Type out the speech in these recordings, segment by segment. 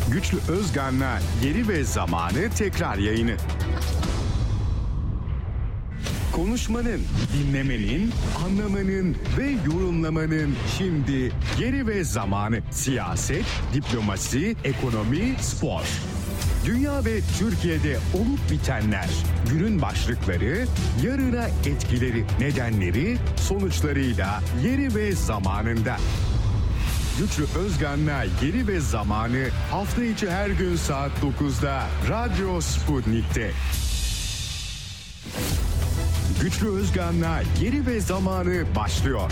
Güçlü Özgan'la Yeri ve Zamanı tekrar yayını. Konuşmanın, dinlemenin, anlamanın ve yorumlamanın şimdi yeri ve zamanı. Siyaset, diplomasi, ekonomi, spor. Dünya ve Türkiye'de olup bitenler, günün başlıkları, yarına etkileri, nedenleri, sonuçlarıyla yeri ve zamanında. Güçlü Özgan'la Yeri ve Zamanı hafta içi her gün saat 9'da Radyo Sputnik'te. Güçlü Özgan'la Yeri ve Zamanı başlıyor.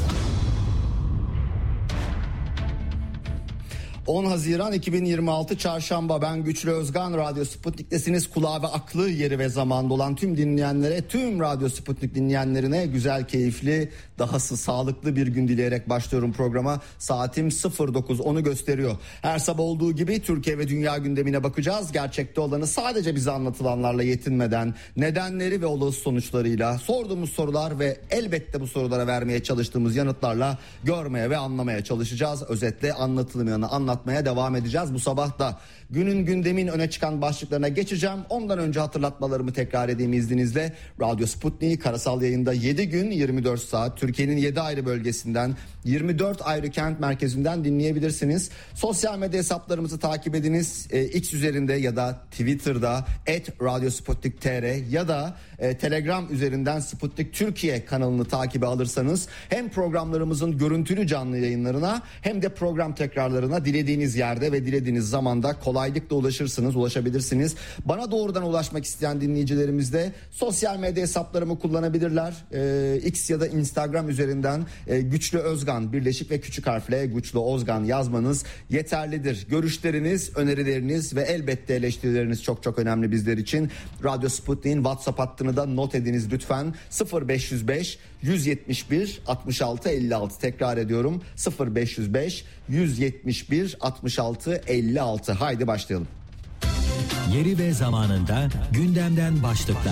10 Haziran 2026 Çarşamba, ben Güçlü Özgan, Radyo Sputnik'tesiniz. Kulağı ve aklı yeri ve zamanda olan tüm dinleyenlere, tüm Radyo Sputnik dinleyenlerine güzel, keyifli, dahası sağlıklı bir gün dileyerek başlıyorum programa. Saatim 09:10'u gösteriyor. Her sabah olduğu gibi Türkiye ve dünya gündemine bakacağız. Gerçekte olanı sadece bize anlatılanlarla yetinmeden, nedenleri ve olası sonuçlarıyla, sorduğumuz sorular ve elbette bu sorulara vermeye çalıştığımız yanıtlarla görmeye ve anlamaya çalışacağız. Özetle anlatılmayanı anlatmaya devam edeceğiz. Bu sabah da günün gündemin öne çıkan başlıklarına geçeceğim. Ondan önce hatırlatmalarımı tekrar edeyim izninizle. Radyo Sputnik karasal yayında 7 gün 24 saat Türkiye'nin 7 ayrı bölgesinden, 24 ayrı kent merkezinden dinleyebilirsiniz. Sosyal medya hesaplarımızı takip ediniz. X üzerinde ya da Twitter'da @radyosputnik.tr ya da Telegram üzerinden Sputnik Türkiye kanalını takibe alırsanız hem programlarımızın görüntülü canlı yayınlarına hem de program tekrarlarına dilediğiniz yerde ve dilediğiniz zamanda kolaylıkla ulaşabilirsiniz. Bana doğrudan ulaşmak isteyen dinleyicilerimiz de sosyal medya hesaplarımı kullanabilirler. X ya da Instagram üzerinden Güçlü Özgan birleşik ve küçük harfle Güçlü Özgan yazmanız yeterlidir. Görüşleriniz, önerileriniz ve elbette eleştirileriniz çok çok önemli bizler için. Radyo Sputnik'in WhatsApp hattını da not ediniz lütfen. 0505 171 66 56, tekrar ediyorum 0505 171 66 56. Haydi başlayalım. Yeri ve zamanında gündemden başlıklar.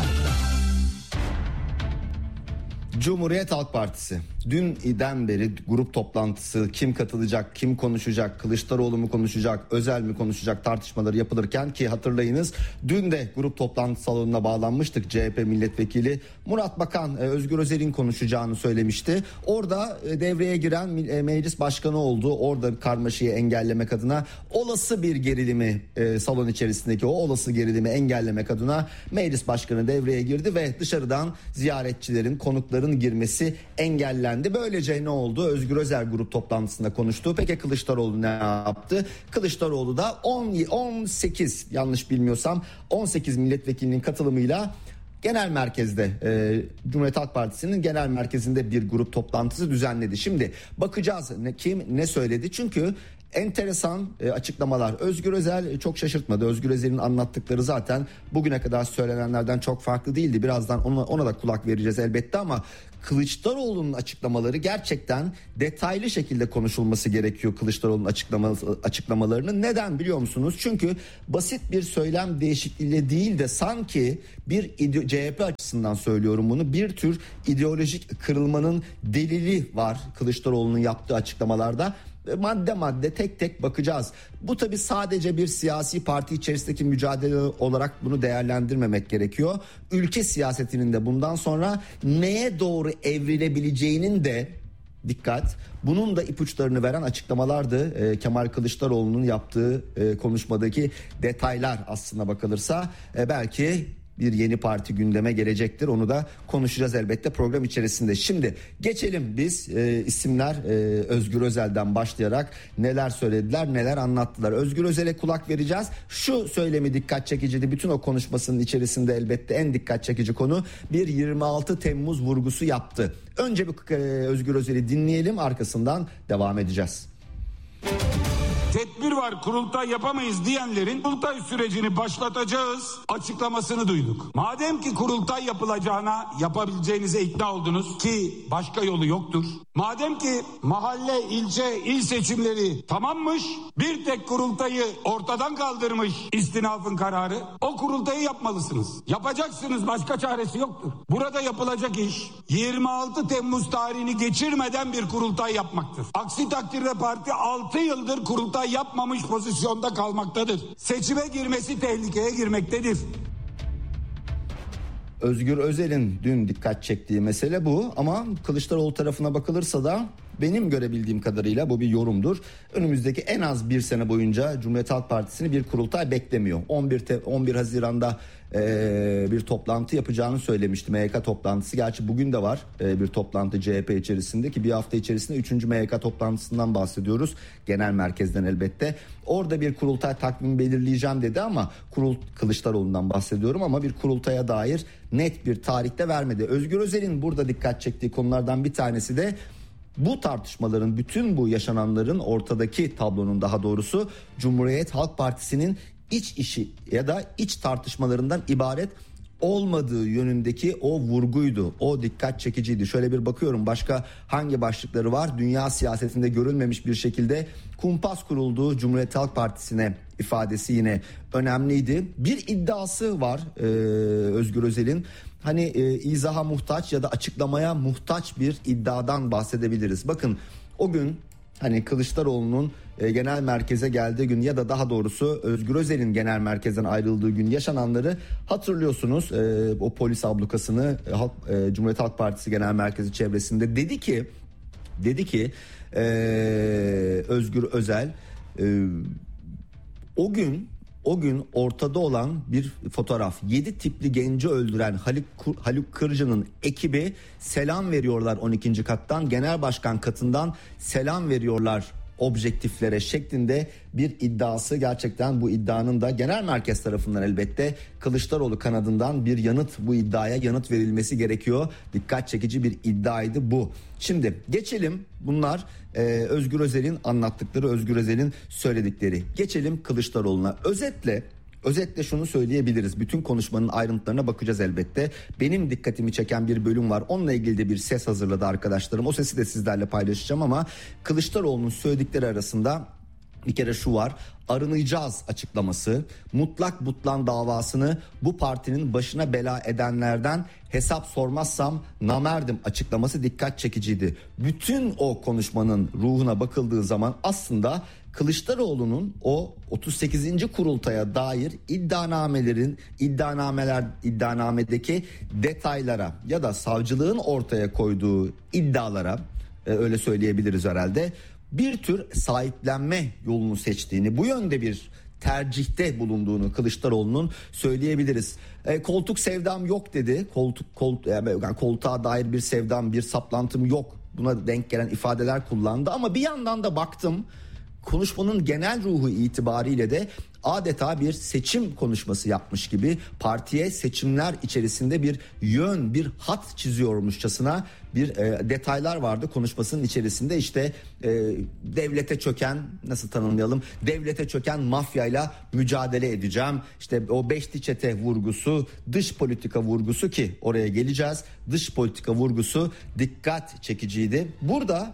Cumhuriyet Halk Partisi dünden beri grup toplantısı, kim katılacak, kim konuşacak, Kılıçdaroğlu mu konuşacak, Özel mi konuşacak tartışmaları yapılırken, ki hatırlayınız dün de grup toplantı salonuna bağlanmıştık. CHP milletvekili Murat Bakan Özgür Özel'in konuşacağını söylemişti. Orada devreye giren meclis başkanı oldu. Orada karmaşayı engellemek adına, olası bir gerilimi salon içerisindeki o olası gerilimi engellemek adına meclis başkanı devreye girdi ve dışarıdan ziyaretçilerin, konukların girmesi engellendi. Böylece ne oldu? Özgür Özel grup toplantısında konuştu. Peki Kılıçdaroğlu ne yaptı? Kılıçdaroğlu da 18 yanlış bilmiyorsam 18 milletvekilinin katılımıyla genel merkezde, Cumhuriyet Halk Partisi'nin genel merkezinde bir grup toplantısı düzenledi. Şimdi bakacağız kim ne söyledi, çünkü enteresan açıklamalar. Özgür Özel çok şaşırtmadı. Özgür Özel'in anlattıkları zaten bugüne kadar söylenenlerden çok farklı değildi. Birazdan ona da kulak vereceğiz elbette, ama Kılıçdaroğlu'nun açıklamaları gerçekten detaylı şekilde konuşulması gerekiyor. Kılıçdaroğlu'nun açıklamalarını. Neden biliyor musunuz? Çünkü basit bir söylem değişikliğiyle değil de sanki bir CHP açısından söylüyorum bunu, bir tür ideolojik kırılmanın delili var Kılıçdaroğlu'nun yaptığı açıklamalarda. Madde madde tek tek bakacağız. Bu tabii sadece bir siyasi parti içerisindeki mücadele olarak bunu değerlendirmemek gerekiyor. Ülke siyasetinin de bundan sonra neye doğru evrilebileceğinin de bunun da ipuçlarını veren açıklamalardı. Kemal Kılıçdaroğlu'nun yaptığı konuşmadaki detaylar aslına bakılırsa belki bir yeni parti gündeme gelecektir. Onu da konuşacağız elbette program içerisinde. Şimdi geçelim biz isimler, Özgür Özel'den başlayarak neler söylediler, neler anlattılar. Özgür Özel'e kulak vereceğiz. Şu söylemi dikkat çekiciydi. Bütün o konuşmasının içerisinde elbette en dikkat çekici konu bir 26 Temmuz vurgusu yaptı. Önce bir Özgür Özel'i dinleyelim, arkasından devam edeceğiz. Tedbir var, kurultay yapamayız diyenlerin kurultay sürecini başlatacağız açıklamasını duyduk. Madem ki kurultay yapılacağına, yapabileceğinize ikna oldunuz ki başka yolu yoktur. Madem ki mahalle, ilçe, il seçimleri tamammış, bir tek kurultayı ortadan kaldırmış istinafın kararı, o kurultayı yapmalısınız. Yapacaksınız, başka çaresi yoktur. Burada yapılacak iş 26 Temmuz tarihini geçirmeden bir kurultay yapmaktır. Aksi takdirde parti 6 yıldır kurultay kurultay yapmamış pozisyonda kalmaktadır. Seçime girmesi tehlikeye girmektedir. Özgür Özel'in dün dikkat çektiği mesele bu, ama Kılıçdaroğlu tarafına bakılırsa da benim görebildiğim kadarıyla bu bir yorumdur. Önümüzdeki en az bir sene boyunca Cumhuriyet Halk Partisi'ni bir kurultay beklemiyor. 11 Haziran'da bir toplantı yapacağını söylemişti. MYK toplantısı. Gerçi bugün de var bir toplantı CHP içerisinde, ki bir hafta içerisinde 3. MYK toplantısından bahsediyoruz. Genel merkezden elbette. Orada bir kurultay takvimi belirleyeceğim dedi, ama Kılıçdaroğlu'ndan bahsediyorum, ama bir kurultaya dair net bir tarihte vermedi. Özgür Özel'in burada dikkat çektiği konulardan bir tanesi de bu tartışmaların, bütün bu yaşananların, ortadaki tablonun daha doğrusu Cumhuriyet Halk Partisi'nin iç işi ya da iç tartışmalarından ibaret olmadığı yönündeki o vurguydu. O dikkat çekiciydi. Şöyle bir bakıyorum, başka hangi başlıkları var? Dünya siyasetinde görülmemiş bir şekilde kumpas kurulduğu Cumhuriyet Halk Partisi'ne ifadesi yine önemliydi. Bir iddiası var Özgür Özel'in. Hani izaha muhtaç ya da açıklamaya muhtaç bir iddiadan bahsedebiliriz. Bakın, o gün hani Kılıçdaroğlu'nun genel merkeze geldiği gün, ya da daha doğrusu Özgür Özel'in genel merkezden ayrıldığı gün yaşananları hatırlıyorsunuz. O polis ablukasını Cumhuriyet Halk Partisi Genel Merkezi çevresinde dedi ki Özgür Özel o gün ortada olan bir fotoğraf. 7 tipli genci öldüren Haluk Kırcı'nın ekibi selam veriyorlar 12. kattan. Genel başkan katından selam veriyorlar objektiflere şeklinde bir iddiası. Gerçekten bu iddianın da genel merkez tarafından elbette Kılıçdaroğlu kanadından bir yanıt, bu iddiaya yanıt verilmesi gerekiyor. Dikkat çekici bir iddiaydı bu. Şimdi geçelim, bunlar Özgür Özel'in anlattıkları, Özgür Özel'in söyledikleri. Geçelim Kılıçdaroğlu'na. Özetle şunu söyleyebiliriz. Bütün konuşmanın ayrıntılarına bakacağız elbette. Benim dikkatimi çeken bir bölüm var. Onunla ilgili de bir ses hazırladı arkadaşlarım. O sesi de sizlerle paylaşacağım, ama Kılıçdaroğlu'nun söyledikleri arasında bir kere şu var: arınacağız açıklaması, mutlak butlan davasını bu partinin başına bela edenlerden hesap sormazsam namerdim açıklaması dikkat çekiciydi. Bütün o konuşmanın ruhuna bakıldığı zaman aslında Kılıçdaroğlu'nun o 38. kurultaya dair iddianamedeki detaylara ya da savcılığın ortaya koyduğu iddialara, öyle söyleyebiliriz herhalde, bir tür sahiplenme yolunu seçtiğini, bu yönde bir tercihte bulunduğunu Kılıçdaroğlu'nun söyleyebiliriz. Koltuk sevdam yok dedi. Yani koltuğa dair bir sevdam, bir saplantım yok. Buna denk gelen ifadeler kullandı, ama bir yandan da baktım, konuşmanın genel ruhu itibariyle de adeta bir seçim konuşması yapmış gibi, partiye seçimler içerisinde bir yön, bir hat çiziyormuşçasına bir detaylar vardı konuşmasının içerisinde. İşte devlete çöken, nasıl tanımlayalım, devlete çöken mafyayla mücadele edeceğim. İşte o beşli çete vurgusu, dış politika vurgusu, ki oraya geleceğiz. Dış politika vurgusu dikkat çekiciydi. Burada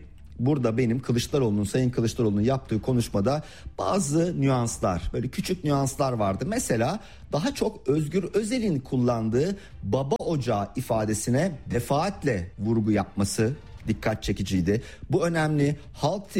benim Sayın Kılıçdaroğlu'nun yaptığı konuşmada bazı nüanslar, böyle küçük nüanslar vardı. Mesela daha çok Özgür Özel'in kullandığı baba ocağı ifadesine defaatle vurgu yapması dikkat çekiciydi. Bu önemli. Halk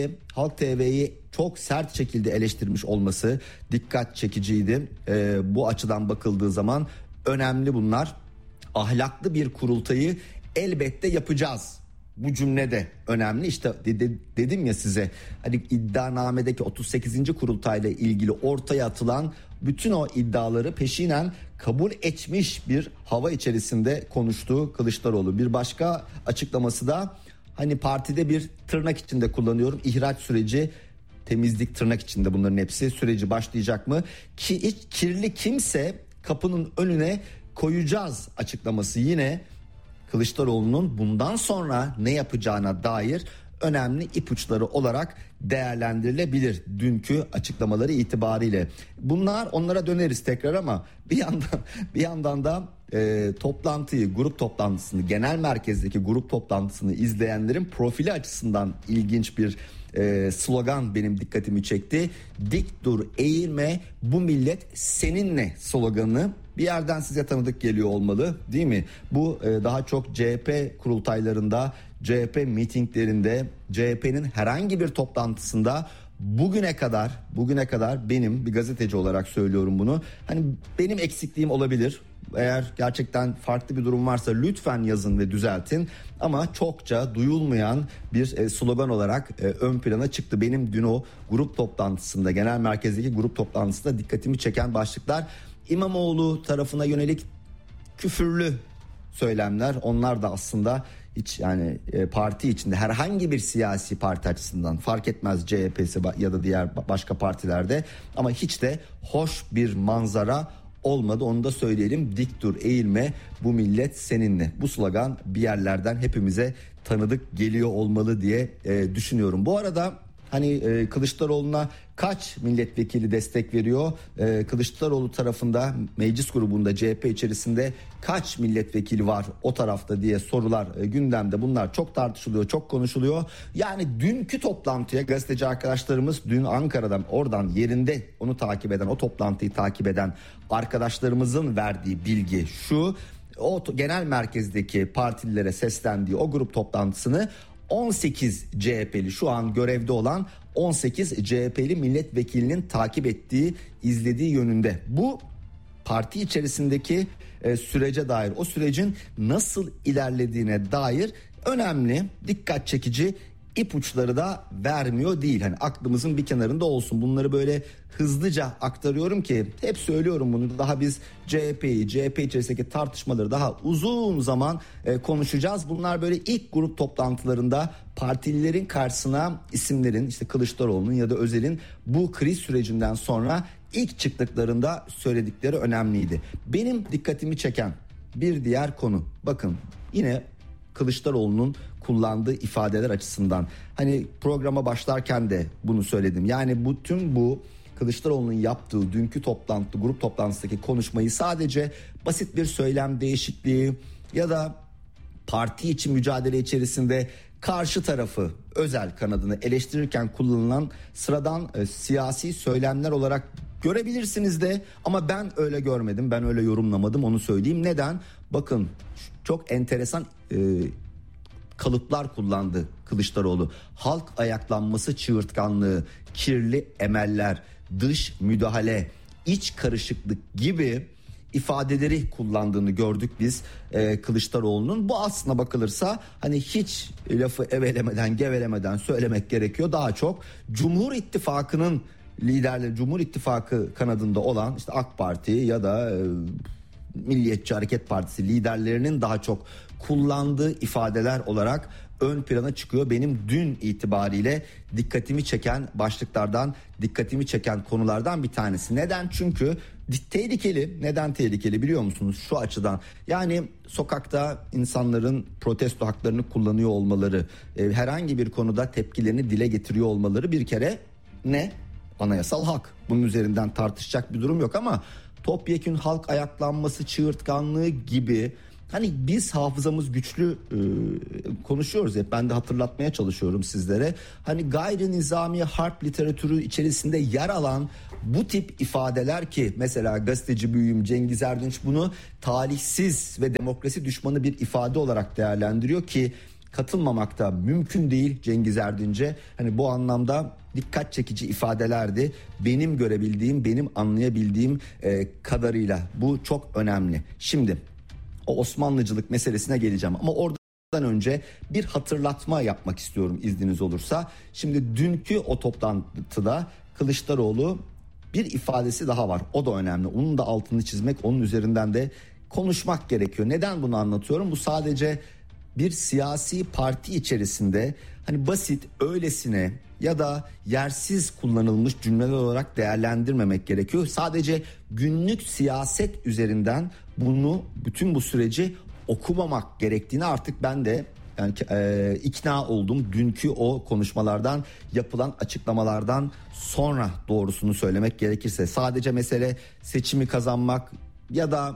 TV'yi çok sert şekilde eleştirmiş olması dikkat çekiciydi. Bu açıdan bakıldığı zaman önemli bunlar. Ahlaklı bir kurultayı elbette yapacağız. Bu cümle de önemli. İşte dedim ya size, hani iddianamedeki 38. kurultayla ilgili ortaya atılan bütün o iddiaları peşinen kabul etmiş bir hava içerisinde konuştu Kılıçdaroğlu. Bir başka açıklaması da, hani partide bir, tırnak içinde kullanıyorum, ihraç süreci, temizlik tırnak içinde, bunların hepsi süreci başlayacak mı? Ki hiç kirli kimse kapının önüne koyacağız açıklaması yine Kılıçdaroğlu'nun bundan sonra ne yapacağına dair önemli ipuçları olarak değerlendirilebilir dünkü açıklamaları itibariyle. Onlara döneriz tekrar, ama bir yandan da grup toplantısını, genel merkezdeki grup toplantısını izleyenlerin profili açısından ilginç bir slogan benim dikkatimi çekti. Dik dur, eğilme, bu millet seninle sloganı bir yerden size tanıdık geliyor olmalı, değil mi? Bu daha çok CHP kurultaylarında, CHP mitinglerinde, CHP'nin herhangi bir toplantısında bugüne kadar benim bir gazeteci olarak söylüyorum bunu. Hani benim eksikliğim olabilir. Eğer gerçekten farklı bir durum varsa lütfen yazın ve düzeltin. Ama çokça duyulmayan bir slogan olarak ön plana çıktı. Benim dün o grup toplantısında, genel merkezdeki grup toplantısında dikkatimi çeken başlıklar İmamoğlu tarafına yönelik küfürlü söylemler. Onlar da aslında hiç yani parti içinde herhangi bir siyasi parti açısından fark etmez, CHP'si ya da diğer başka partilerde, ama hiç de hoş bir manzara olmadı, onu da söyleyelim. Dik dur, eğilme, bu millet seninle. Bu slogan bir yerlerden hepimize tanıdık geliyor olmalı diye düşünüyorum. Bu arada hani Kılıçdaroğlu'na kaç milletvekili destek veriyor? Kılıçdaroğlu tarafında, meclis grubunda, CHP içerisinde kaç milletvekili var o tarafta diye sorular gündemde. Bunlar çok tartışılıyor, çok konuşuluyor. Yani dünkü toplantıya gazeteci arkadaşlarımız, dün Ankara'dan, oradan yerinde onu takip eden, o toplantıyı takip eden arkadaşlarımızın verdiği bilgi şu: o genel merkezdeki partililere seslendiği o grup toplantısını 18 CHP'li, şu an görevde olan 18 CHP'li milletvekilinin takip ettiği, izlediği yönünde. Bu parti içerisindeki sürece dair, o sürecin nasıl ilerlediğine dair önemli, dikkat çekici ipuçları da vermiyor değil. Hani aklımızın bir kenarında olsun. Bunları böyle hızlıca aktarıyorum ki, hep söylüyorum bunu, daha biz CHP içerisindeki tartışmaları daha uzun zaman konuşacağız. Bunlar böyle ilk grup toplantılarında partililerin karşısına isimlerin, işte Kılıçdaroğlu'nun ya da Özel'in bu kriz sürecinden sonra ilk çıktıklarında söyledikleri önemliydi. Benim dikkatimi çeken bir diğer konu, bakın yine Kılıçdaroğlu'nun kullandığı ifadeler açısından, hani programa başlarken de bunu söyledim. Yani bütün bu Kılıçdaroğlu'nun yaptığı dünkü toplantı, grup toplantısındaki konuşmayı sadece basit bir söylem değişikliği ya da parti içi mücadele içerisinde karşı tarafı, Özel kanadını eleştirirken kullanılan sıradan siyasi söylemler olarak görebilirsiniz de, ama ben öyle görmedim, ben öyle yorumlamadım, onu söyleyeyim. Neden? Bakın, çok enteresan kalıplar kullandı Kılıçdaroğlu. Halk ayaklanması çığırtkanlığı, kirli emeller, dış müdahale, iç karışıklık gibi ifadeleri kullandığını gördük biz Kılıçdaroğlu'nun. Bu aslına bakılırsa hani hiç lafı evelemeden, gevelemeden söylemek gerekiyor. Daha çok Cumhur İttifakı'nın liderleri, Cumhur İttifakı kanadında olan işte AK Parti ya da Milliyetçi Hareket Partisi liderlerinin daha çok kullandığı ifadeler olarak ön plana çıkıyor. Benim dün itibariyle dikkatimi çeken başlıklardan, dikkatimi çeken konulardan bir tanesi. Neden? Çünkü tehlikeli. Neden tehlikeli biliyor musunuz? Şu açıdan, yani sokakta insanların protesto haklarını kullanıyor olmaları, herhangi bir konuda tepkilerini dile getiriyor olmaları bir kere ne? Anayasal hak. Bunun üzerinden tartışacak bir durum yok, ama topyekün halk ayaklanması çığırtkanlığı gibi, hani biz hafızamız güçlü konuşuyoruz hep, ben de hatırlatmaya çalışıyorum sizlere. Hani gayri nizami harp literatürü içerisinde yer alan bu tip ifadeler, ki mesela gazeteci büyüğüm Cengiz Erdinç bunu talihsiz ve demokrasi düşmanı bir ifade olarak değerlendiriyor, ki katılmamak da mümkün değil Cengiz Erdinç'e. Hani bu anlamda dikkat çekici ifadelerdi. Benim görebildiğim, benim anlayabildiğim kadarıyla bu çok önemli. Şimdi o Osmanlıcılık meselesine geleceğim, ama oradan önce bir hatırlatma yapmak istiyorum izniniz olursa. Şimdi dünkü o toplantıda Kılıçdaroğlu bir ifadesi daha var. O da önemli. Onun da altını çizmek, onun üzerinden de konuşmak gerekiyor. Neden bunu anlatıyorum? Bu sadece bir siyasi parti içerisinde hani basit, öylesine ya da yersiz kullanılmış cümleler olarak değerlendirmemek gerekiyor. Sadece günlük siyaset üzerinden bunu, bütün bu süreci okumamak gerektiğini artık ben de yani ikna oldum. Dünkü o konuşmalardan, yapılan açıklamalardan sonra, doğrusunu söylemek gerekirse. Sadece mesele seçimi kazanmak ya da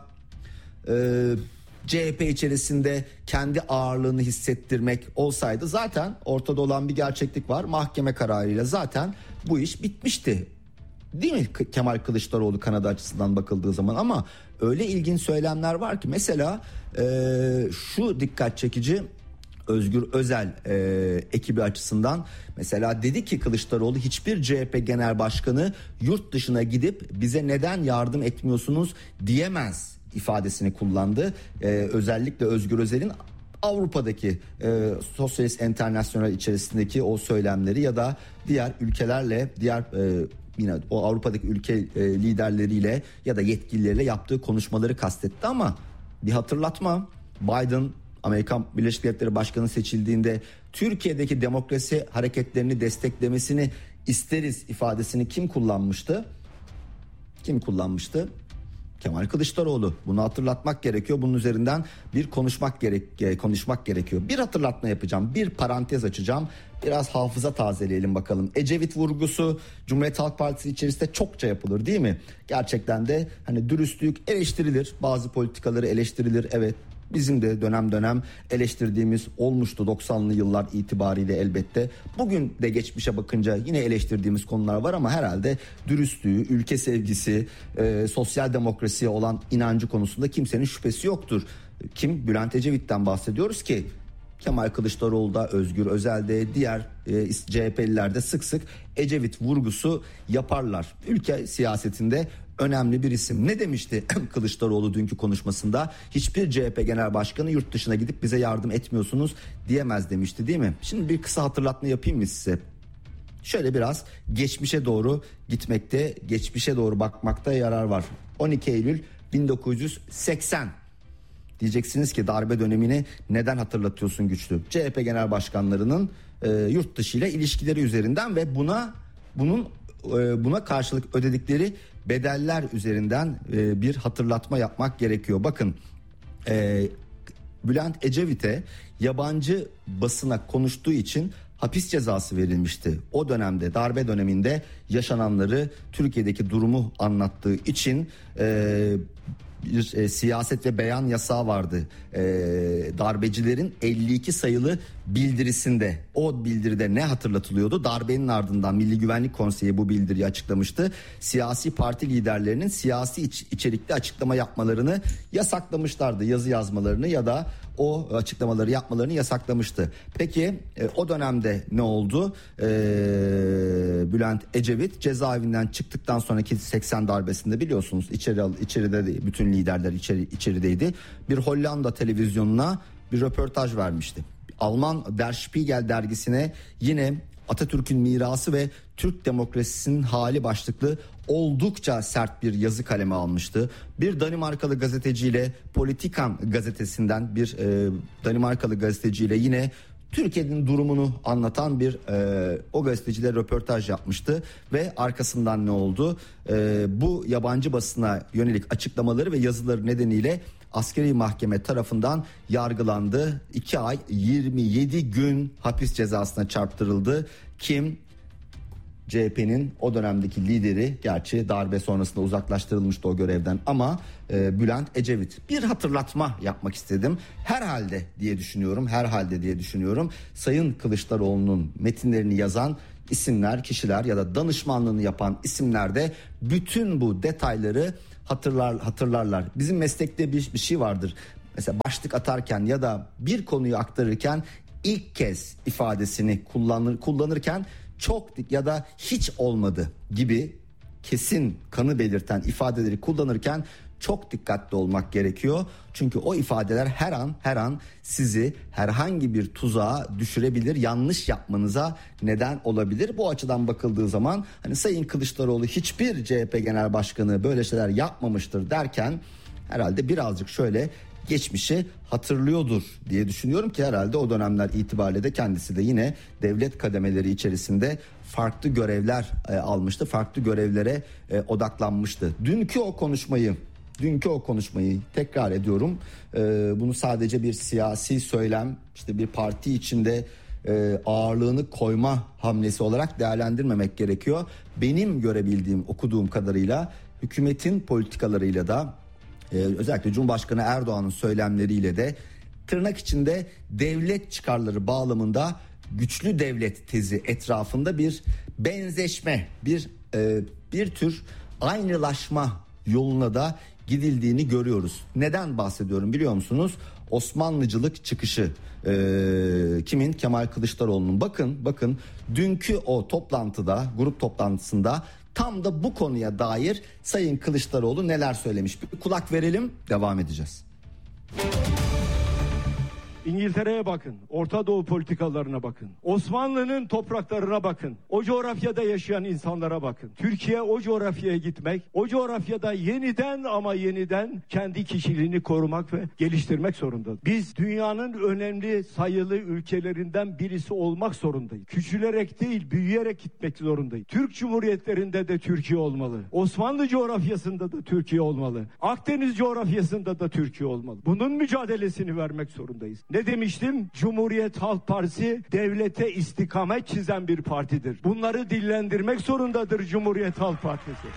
CHP içerisinde kendi ağırlığını hissettirmek olsaydı zaten ortada olan bir gerçeklik var. Mahkeme kararıyla zaten bu iş bitmişti. Değil mi Kemal Kılıçdaroğlu kanadı açısından bakıldığı zaman? Ama öyle ilginç söylemler var ki, mesela şu dikkat çekici: Özgür Özel ekibi açısından mesela dedi ki Kılıçdaroğlu hiçbir CHP genel başkanı yurt dışına gidip bize neden yardım etmiyorsunuz diyemez ifadesini kullandı. Özellikle Özgür Özel'in Avrupa'daki Sosyalist Enternasyonel içerisindeki o söylemleri ya da diğer ülkelerle yine o Avrupa'daki ülke liderleriyle ya da yetkilileriyle yaptığı konuşmaları kastetti ama bir hatırlatma, Biden Amerikan Birleşik Devletleri Başkanı seçildiğinde Türkiye'deki demokrasi hareketlerini desteklemesini isteriz ifadesini kim kullanmıştı? Kemal Kılıçdaroğlu. Bunu hatırlatmak gerekiyor. Bunun üzerinden bir konuşmak gerekiyor. Bir hatırlatma yapacağım. Bir parantez açacağım. Biraz hafıza tazeleyelim bakalım. Ecevit vurgusu Cumhuriyet Halk Partisi içerisinde çokça yapılır değil mi? Gerçekten de hani dürüstlük eleştirilir. Bazı politikaları eleştirilir. Evet. Bizim de dönem dönem eleştirdiğimiz olmuştu 90'lı yıllar itibariyle elbette. Bugün de geçmişe bakınca yine eleştirdiğimiz konular var ama herhalde dürüstlüğü, ülke sevgisi, sosyal demokrasiye olan inancı konusunda kimsenin şüphesi yoktur. Bülent Ecevit'ten bahsediyoruz ki Kemal Kılıçdaroğlu'da, Özgür Özel'de, diğer CHP'liler de sık sık Ecevit vurgusu yaparlar. Ülke siyasetinde önemli bir isim. Ne demişti Kılıçdaroğlu dünkü konuşmasında? Hiçbir CHP genel başkanı yurt dışına gidip bize yardım etmiyorsunuz diyemez demişti değil mi? Şimdi bir kısa hatırlatma yapayım mı size? Şöyle biraz geçmişe doğru gitmekte, geçmişe doğru bakmakta yarar var. 12 Eylül 1980. Diyeceksiniz ki darbe dönemini neden hatırlatıyorsun Güçlü? CHP genel başkanlarının yurt dışı ile ilişkileri üzerinden ve buna karşılık ödedikleri bedeller üzerinden bir hatırlatma yapmak gerekiyor. Bakın Bülent Ecevit'e yabancı basına konuştuğu için hapis cezası verilmişti. O dönemde darbe döneminde yaşananları, Türkiye'deki durumu anlattığı için bir siyaset ve beyan yasağı vardı. Darbecilerin 52 sayılı bildirisinde, o bildiride ne hatırlatılıyordu? Darbenin ardından Milli Güvenlik Konseyi bu bildiriyi açıklamıştı. Siyasi parti liderlerinin siyasi içerikli açıklama yapmalarını yasaklamışlardı. Yazı yazmalarını ya da o açıklamaları yapmalarını yasaklamıştı. Peki o dönemde ne oldu? Bülent Ecevit cezaevinden çıktıktan sonraki 80 darbesinde biliyorsunuz içeride bütün liderler içerideydi. Bir Hollanda televizyonuna bir röportaj vermişti. Alman Der Spiegel dergisine yine Atatürk'ün mirası ve Türk demokrasisinin hali başlıklı oldukça sert bir yazı kaleme almıştı. Bir Danimarkalı gazeteciyle, Politikan gazetesinden bir Danimarkalı gazeteciyle yine Türkiye'nin durumunu anlatan bir o gazeteciyle röportaj yapmıştı ve arkasından ne oldu? Bu yabancı basına yönelik açıklamaları ve yazıları nedeniyle askeri mahkeme tarafından yargılandı. 2 ay 27 gün hapis cezasına çarptırıldı. Kim? CHP'nin o dönemdeki lideri, gerçi darbe sonrasında uzaklaştırılmıştı o görevden ama Bülent Ecevit. Bir hatırlatma yapmak istedim. Herhalde diye düşünüyorum. Sayın Kılıçdaroğlu'nun metinlerini yazan isimler, kişiler ya da danışmanlığını yapan isimler de bütün bu detayları hatırlarlar. Bizim meslekte bir şey vardır. Mesela başlık atarken ya da bir konuyu aktarırken ilk kez ifadesini kullanırken çok ya da hiç olmadı gibi kesin kanı belirten ifadeleri kullanırken çok dikkatli olmak gerekiyor. Çünkü o ifadeler her an sizi herhangi bir tuzağa düşürebilir, yanlış yapmanıza neden olabilir. Bu açıdan bakıldığı zaman hani Sayın Kılıçdaroğlu hiçbir CHP genel başkanı böyle şeyler yapmamıştır derken herhalde birazcık şöyle geçmişi hatırlıyordur diye düşünüyorum ki herhalde o dönemler itibariyle de kendisi de yine devlet kademeleri içerisinde farklı görevler almıştı. Farklı görevlere odaklanmıştı. Dünkü o konuşmayı tekrar ediyorum. Bunu sadece bir siyasi söylem, işte bir parti içinde ağırlığını koyma hamlesi olarak değerlendirmemek gerekiyor. Benim görebildiğim, okuduğum kadarıyla hükümetin politikalarıyla da özellikle Cumhurbaşkanı Erdoğan'ın söylemleriyle de tırnak içinde devlet çıkarları bağlamında güçlü devlet tezi etrafında bir benzeşme, bir tür aynılaşma yoluna da gidildiğini görüyoruz. Neden bahsediyorum biliyor musunuz? Osmanlıcılık çıkışı. Kimin? Kemal Kılıçdaroğlu'nun. Bakın dünkü o toplantıda, grup toplantısında tam da bu konuya dair Sayın Kılıçdaroğlu neler söylemiş? Bir kulak verelim, devam edeceğiz. İngiltere'ye bakın, Orta Doğu politikalarına bakın, Osmanlı'nın topraklarına bakın, o coğrafyada yaşayan insanlara bakın. Türkiye o coğrafyaya gitmek, o coğrafyada yeniden kendi kişiliğini korumak ve geliştirmek zorundadır. Biz dünyanın önemli sayılı ülkelerinden birisi olmak zorundayız. Küçülerek değil, büyüyerek gitmek zorundayız. Türk Cumhuriyetlerinde de Türkiye olmalı. Osmanlı coğrafyasında da Türkiye olmalı. Akdeniz coğrafyasında da Türkiye olmalı. Bunun mücadelesini vermek zorundayız. Ne demiştim? Cumhuriyet Halk Partisi devlete istikamet çizen bir partidir. Bunları dillendirmek zorundadır Cumhuriyet Halk Partisi.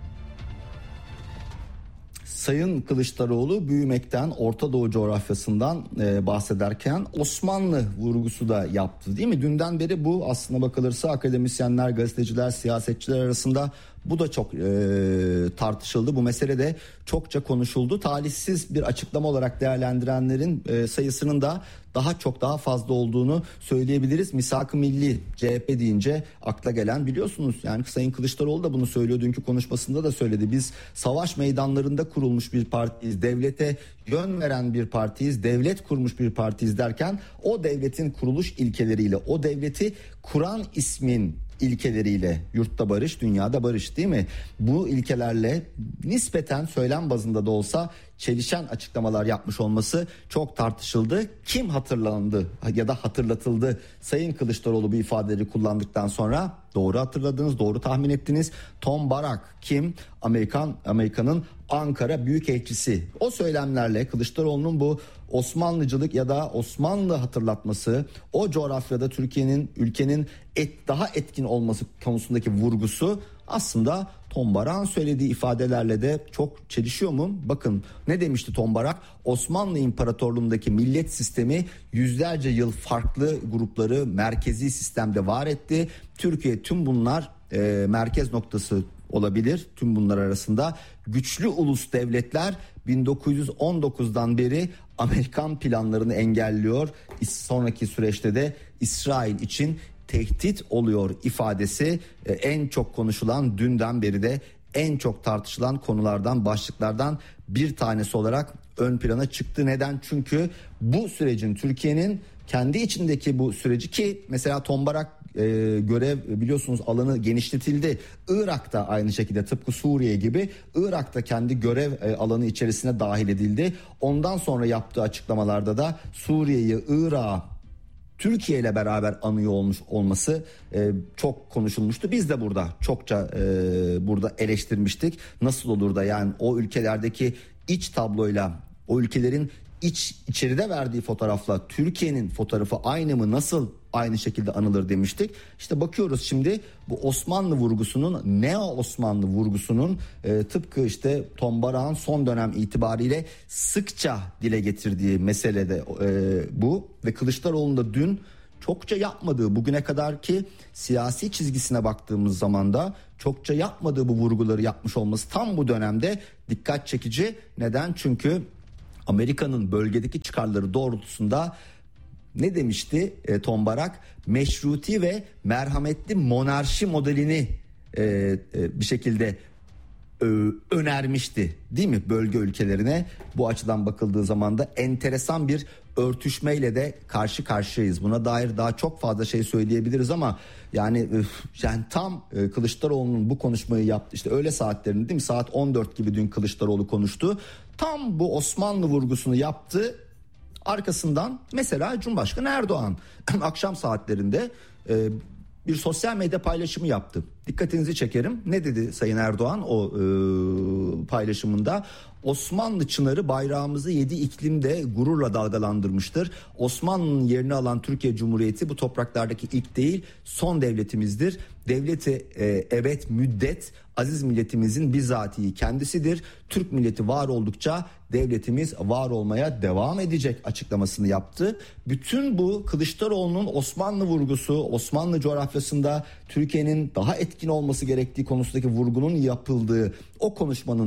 Sayın Kılıçdaroğlu büyümekten, Orta Doğu coğrafyasından bahsederken Osmanlı vurgusu da yaptı, değil mi? Dünden beri bu aslına bakılırsa akademisyenler, gazeteciler, siyasetçiler arasında bu da çok tartışıldı. Bu mesele de çokça konuşuldu. Talihsiz bir açıklama olarak değerlendirenlerin sayısının da daha fazla olduğunu söyleyebiliriz. Misak-ı Milli, CHP deyince akla gelen, biliyorsunuz yani Sayın Kılıçdaroğlu da bunu söylüyor. Dünkü konuşmasında da söyledi. Biz savaş meydanlarında kurulmuş bir partiyiz. Devlete yön veren bir partiyiz. Devlet kurmuş bir partiyiz derken o devletin kuruluş ilkeleriyle, o devleti kuran ismin ilkeleriyle, yurtta barış, dünyada barış, değil mi? Bu ilkelerle nispeten söylem bazında da olsa çelişen açıklamalar yapmış olması çok tartışıldı. Kim hatırlandı ya da hatırlatıldı? Sayın Kılıçdaroğlu bu ifadeleri kullandıktan sonra doğru hatırladınız, doğru tahmin ettiniz. Tom Barak kim? Amerika'nın Ankara Büyükelçisi. O söylemlerle Kılıçdaroğlu'nun bu Osmanlıcılık ya da Osmanlı hatırlatması, o coğrafyada ülkenin daha etkin olması konusundaki vurgusu aslında Tom Barak'ın söylediği ifadelerle de çok çelişiyor mu? Bakın ne demişti Tom Barak? Osmanlı İmparatorluğu'ndaki millet sistemi yüzlerce yıl farklı grupları merkezi sistemde var etti. Türkiye tüm bunlar merkez noktası olabilir. Tüm bunlar arasında güçlü ulus devletler 1919'dan beri Amerikan planlarını engelliyor. Sonraki süreçte de İsrail için tehdit oluyor ifadesi en çok konuşulan, dünden beri de en çok tartışılan konulardan, başlıklardan bir tanesi olarak ön plana çıktı. Neden? Çünkü bu sürecin, Türkiye'nin kendi içindeki bu süreci, ki mesela Tom Barak görev, biliyorsunuz, alanı genişletildi. Irak'ta aynı şekilde, tıpkı Suriye gibi Irak'ta kendi görev alanı içerisine dahil edildi. Ondan sonra yaptığı açıklamalarda da Suriye'yi, Irak'ı Türkiye ile beraber anıyor olması çok konuşulmuştu. Biz de burada çokça burada eleştirmiştik. Nasıl olur da yani o ülkelerdeki iç tabloyla, o ülkelerin içeride verdiği fotoğrafla Türkiye'nin fotoğrafı aynı mı, nasıl aynı şekilde anılır demiştik. İşte bakıyoruz şimdi bu Osmanlı vurgusunun, Neo Osmanlı vurgusunun tıpkı işte Tom Barak'ın son dönem itibariyle sıkça dile getirdiği mesele de bu. Ve Kılıçdaroğlu'nun da dün çokça yapmadığı, bugüne kadarki siyasi çizgisine baktığımız zaman da çokça yapmadığı bu vurguları yapmış olması tam bu dönemde dikkat çekici. Neden? Çünkü Amerika'nın bölgedeki çıkarları doğrultusunda ne demişti Tom Barak? Meşruti ve merhametli monarşi modelini bir şekilde önermişti, değil mi, bölge ülkelerine. Bu açıdan bakıldığı zaman da enteresan bir örtüşmeyle de karşı karşıyayız. Buna dair daha çok fazla şey söyleyebiliriz ama yani tam Kılıçdaroğlu'nun bu konuşmayı yaptı. İşte öğle saatlerinde, değil mi? Saat 14 gibi dün Kılıçdaroğlu konuştu. Tam bu Osmanlı vurgusunu yaptı. Arkasından mesela Cumhurbaşkanı Erdoğan akşam saatlerinde bir sosyal medya paylaşımı yaptı. Dikkatinizi çekerim. Ne dedi Sayın Erdoğan o paylaşımında? Osmanlı çınarı bayrağımızı 7 iklimde gururla dalgalandırmıştır. Osmanlı'nın yerini alan Türkiye Cumhuriyeti bu topraklardaki ilk değil, son devletimizdir. Devleti evet müddet aziz milletimizin bizatihi kendisidir. Türk milleti var oldukça devletimiz var olmaya devam edecek açıklamasını yaptı. Bütün bu Kılıçdaroğlu'nun Osmanlı vurgusu, Osmanlı coğrafyasında Türkiye'nin daha etkin olması gerektiği konusundaki vurgunun yapıldığı o konuşmanın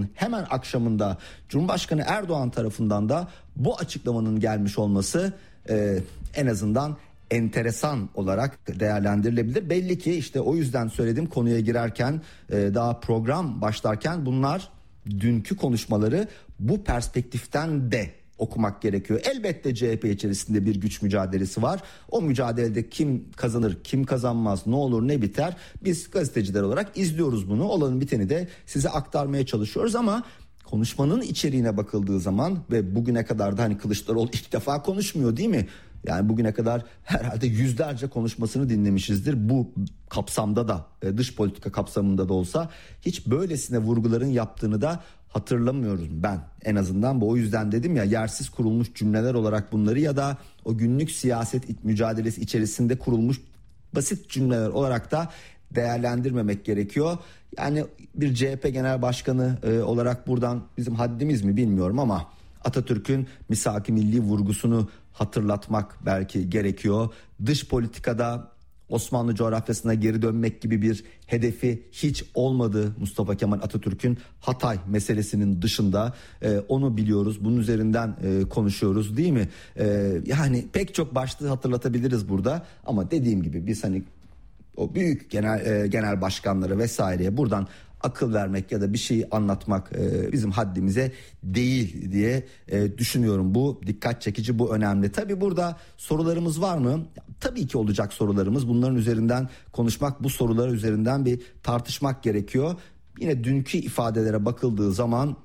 açıklamanın hemen akşamında Cumhurbaşkanı Erdoğan tarafından da bu açıklamanın gelmiş olması en azından enteresan olarak değerlendirilebilir. Belli ki işte o yüzden söyledim konuya girerken, daha program başlarken, bunlar dünkü konuşmaları bu perspektiften de okumak gerekiyor. Elbette CHP içerisinde bir güç mücadelesi var. O mücadelede kim kazanır, kim kazanmaz, ne olur ne biter, biz gazeteciler olarak izliyoruz bunu. Olanın biteni de size aktarmaya çalışıyoruz ama konuşmanın içeriğine bakıldığı zaman ve bugüne kadar da hani Kılıçdaroğlu ilk defa konuşmuyor değil mi? Yani bugüne kadar herhalde yüzlerce konuşmasını dinlemişizdir. Bu kapsamda da, dış politika kapsamında da olsa hiç böylesine vurguların yaptığını da hatırlamıyorum ben. En azından bu, o yüzden dedim ya, yersiz kurulmuş cümleler olarak bunları ya da o günlük siyaset mücadelesi içerisinde kurulmuş basit cümleler olarak da değerlendirmemek gerekiyor. Yani bir CHP Genel Başkanı olarak buradan bizim haddimiz mi bilmiyorum ama Atatürk'ün misak-ı milli vurgusunu hatırlatmak belki gerekiyor. Dış politikada Osmanlı coğrafyasına geri dönmek gibi bir hedefi hiç olmadı Mustafa Kemal Atatürk'ün, Hatay meselesinin dışında. Onu biliyoruz, bunun üzerinden konuşuyoruz değil mi? Yani pek çok başlığı hatırlatabiliriz burada ama dediğim gibi biz hani o büyük genel başkanları vesaireye buradan akıl vermek ya da bir şeyi anlatmak bizim haddimize değil diye düşünüyorum. Bu dikkat çekici, bu önemli. Tabii burada sorularımız var mı? Tabii ki olacak sorularımız. Bunların üzerinden konuşmak, bu sorular üzerinden bir tartışmak gerekiyor. Yine dünkü ifadelere bakıldığı zaman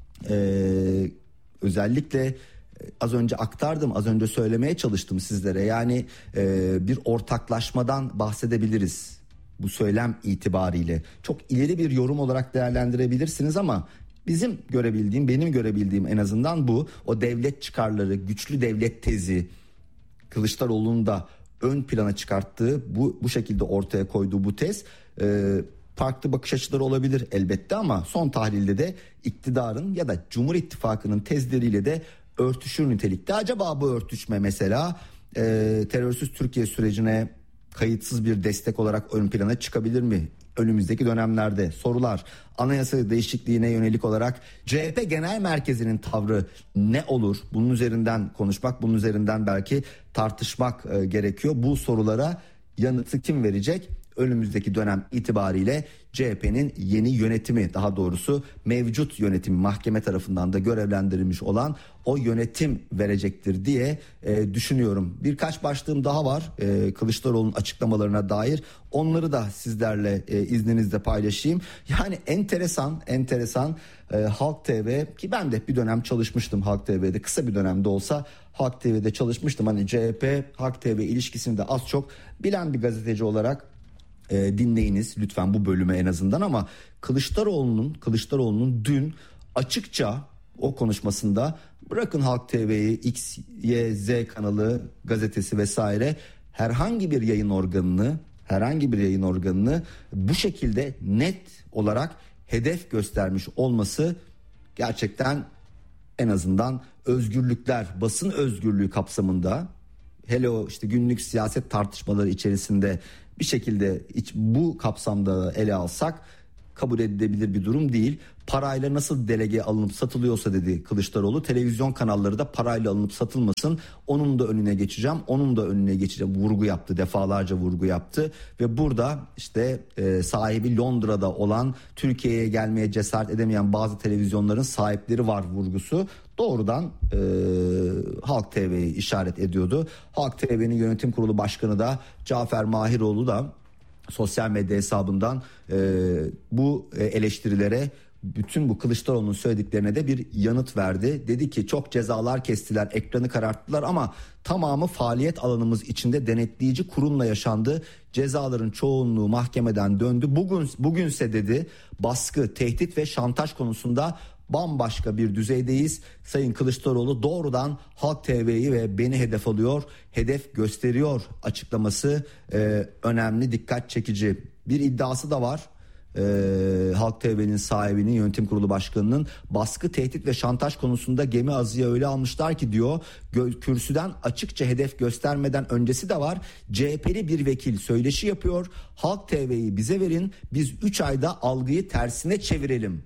özellikle az önce aktardım, az önce söylemeye çalıştım sizlere. Yani bir ortaklaşmadan bahsedebiliriz. Bu söylem itibariyle çok ileri bir yorum olarak değerlendirebilirsiniz ama bizim görebildiğim, benim görebildiğim en azından bu. O devlet çıkarları, güçlü devlet tezi, Kılıçdaroğlu'nun da ön plana çıkarttığı, bu şekilde ortaya koyduğu bu tez, farklı bakış açıları olabilir elbette ama son tahlilde de iktidarın ya da Cumhur İttifakı'nın tezleriyle de örtüşür nitelikte. Acaba bu örtüşme mesela terörsüz Türkiye sürecine kayıtsız bir destek olarak ön plana çıkabilir mi? Önümüzdeki dönemlerde sorular. Anayasa değişikliğine yönelik olarak CHP Genel Merkezi'nin tavrı ne olur? Bunun üzerinden konuşmak, bunun üzerinden belki tartışmak gerekiyor. Bu sorulara yanıtı kim verecek? Önümüzdeki dönem itibariyle CHP'nin yeni yönetimi, daha doğrusu mevcut yönetimi, mahkeme tarafından da görevlendirilmiş olan o yönetim verecektir diye düşünüyorum. Birkaç başlığım daha var Kılıçdaroğlu'nun açıklamalarına dair. Onları da sizlerle izninizle paylaşayım. Yani enteresan Halk TV, ki ben de bir dönem çalışmıştım Halk TV'de, kısa bir dönemde olsa Halk TV'de çalışmıştım. Hani CHP Halk TV ilişkisini de az çok bilen bir gazeteci olarak dinleyiniz lütfen bu bölümü en azından. Ama Kılıçdaroğlu'nun dün açıkça o konuşmasında, bırakın Halk TV'yi, X, Y, Z kanalı, gazetesi vesaire, herhangi bir yayın organını bu şekilde net olarak hedef göstermiş olması gerçekten en azından özgürlükler, basın özgürlüğü kapsamında, hele o işte günlük siyaset tartışmaları içerisinde bir şekilde bu kapsamda ele alsak kabul edilebilir bir durum değil. Parayla nasıl delege alınıp satılıyorsa dedi Kılıçdaroğlu, televizyon kanalları da parayla alınıp satılmasın, onun da önüne geçeceğim vurgu yaptı, defalarca vurgu yaptı ve burada işte sahibi Londra'da olan, Türkiye'ye gelmeye cesaret edemeyen bazı televizyonların sahipleri var vurgusu doğrudan Halk TV'yi işaret ediyordu. Halk TV'nin yönetim kurulu başkanı da Cafer Mahiroğlu da sosyal medya hesabından bu eleştirilere, bütün bu Kılıçdaroğlu'nun söylediklerine de bir yanıt verdi. Dedi ki çok cezalar kestiler, ekranı kararttılar ama tamamı faaliyet alanımız içinde denetleyici kurumla yaşandı. Cezaların çoğunluğu mahkemeden döndü. Bugünse dedi, baskı, tehdit ve şantaj konusunda bambaşka bir düzeydeyiz. Sayın Kılıçdaroğlu doğrudan Halk TV'yi ve beni hedef alıyor, hedef gösteriyor açıklaması önemli, dikkat çekici. Bir iddiası da var. Halk TV'nin sahibinin, yönetim kurulu başkanının, baskı, tehdit ve şantaj konusunda gemi azıya öyle almışlar ki diyor, kürsüden açıkça hedef göstermeden öncesi de var. CHP'li bir vekil söyleşi yapıyor. Halk TV'yi bize verin, biz 3 ayda algıyı tersine çevirelim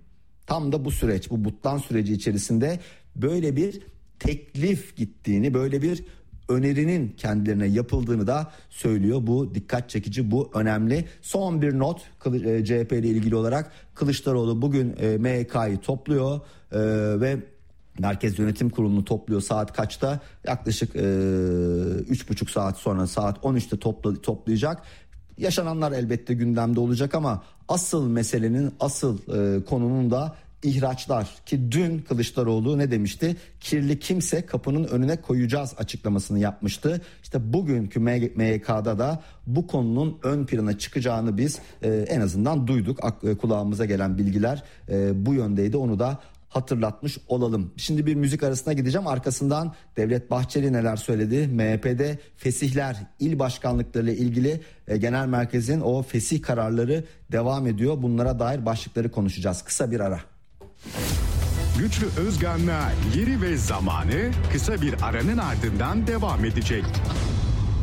tam da bu süreç, bu butlan süreci içerisinde böyle bir teklif gittiğini, böyle bir önerinin kendilerine yapıldığını da söylüyor. Bu dikkat çekici, bu önemli. Son bir not CHP ile ilgili olarak: Kılıçdaroğlu bugün MYK'yı topluyor ve Merkez Yönetim Kurulu'nu topluyor. Saat kaçta? Yaklaşık 3,5 saat sonra, saat 13'te toplayacak. Yaşananlar elbette gündemde olacak ama asıl meselenin, asıl konunun da ihraçlar, ki dün Kılıçdaroğlu ne demişti? Kirli kimse kapının önüne koyacağız açıklamasını yapmıştı. İşte bugünkü MYK'da da bu konunun ön plana çıkacağını biz en azından duyduk. Kulağımıza gelen bilgiler bu yöndeydi, onu da hatırlatmış olalım. Şimdi bir müzik arasına gideceğim. Arkasından Devlet Bahçeli neler söyledi? MHP'de fesihler, il başkanlıkları ile ilgili genel merkezin o fesih kararları devam ediyor. Bunlara dair başlıkları konuşacağız. Kısa bir ara. Güçlü Özgan'la Yeri ve Zamanı kısa bir aranın ardından devam edecek.